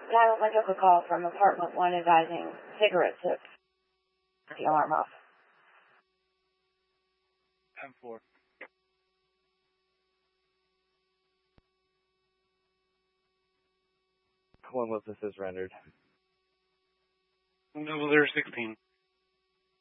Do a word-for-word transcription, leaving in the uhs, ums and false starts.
nine one one took a call from apartment one advising cigarette tips. The alarm off. ten four. One witness is rendered. Double zero sixteen.